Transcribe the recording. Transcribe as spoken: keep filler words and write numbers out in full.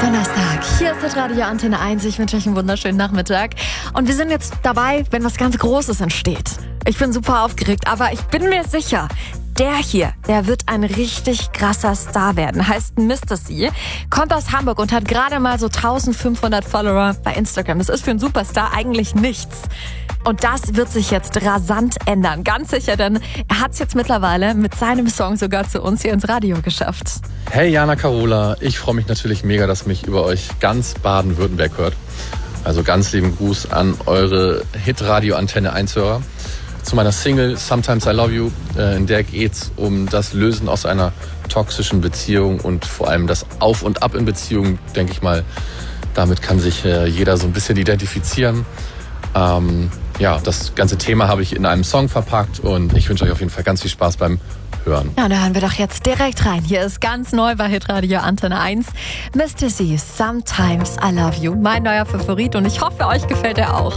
Donnerstag. Hier ist das Radio Antenne eins. Ich wünsche euch einen wunderschönen Nachmittag. Und wir sind jetzt dabei, wenn was ganz Großes entsteht. Ich bin super aufgeregt, aber ich bin mir sicher, der hier, der wird ein richtig krasser Star werden. Heißt Mister C, kommt aus Hamburg und hat gerade mal so eintausendfünfhundert Follower bei Instagram. Das ist für einen Superstar eigentlich nichts. Und das wird sich jetzt rasant ändern. Ganz sicher, denn er hat es jetzt mittlerweile mit seinem Song sogar zu uns hier ins Radio geschafft. Hey Jana Carola, ich freue mich natürlich mega, dass mich über euch ganz Baden-Württemberg hört. Also ganz lieben Gruß an eure Hitradio Antenne eins Hörer. Zu meiner Single Sometimes I Love You, in der geht's um das Lösen aus einer toxischen Beziehung und vor allem das Auf und Ab in Beziehungen, denke ich mal. Damit kann sich jeder so ein bisschen identifizieren. Ähm, ja, das ganze Thema habe ich in einem Song verpackt und ich wünsche euch auf jeden Fall ganz viel Spaß beim Hören. Ja, da hören wir doch jetzt direkt rein. Hier ist ganz neu bei Hitradio Antenne eins Mister C, Sometimes I Love You, mein neuer Favorit und ich hoffe, euch gefällt er auch.